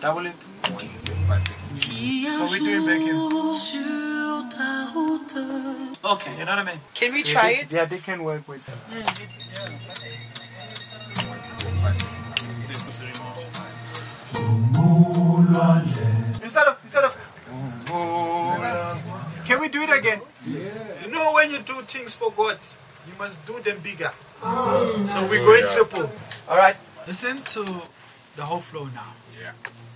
Double into. So we're doing back here. Okay, you know what I mean? Can we try it? Yeah, they can work with that. Instead of can we do it again? Yeah. You know when you do things for God, you must do them bigger. So we're going triple. Alright. Listen to the whole flow now. Yeah.